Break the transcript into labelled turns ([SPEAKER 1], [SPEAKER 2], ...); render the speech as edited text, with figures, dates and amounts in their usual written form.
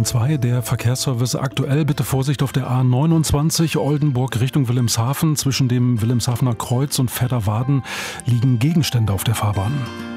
[SPEAKER 1] 102, der Verkehrsservice aktuell. Bitte Vorsicht auf der A29 Oldenburg Richtung Wilhelmshaven. Zwischen dem Wilhelmshavener Kreuz und Vedderwaden liegen Gegenstände auf der Fahrbahn.